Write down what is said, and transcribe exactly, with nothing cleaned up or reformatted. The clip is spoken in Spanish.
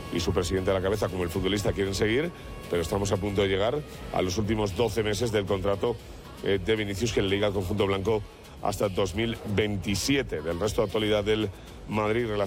y su presidente a la cabeza como el futbolista quieren seguir, pero estamos a punto de llegar a los últimos doce meses del contrato eh, de Vinicius, que le liga al conjunto blanco hasta dos mil veintisiete. Del resto de actualidad del Madrid relacionado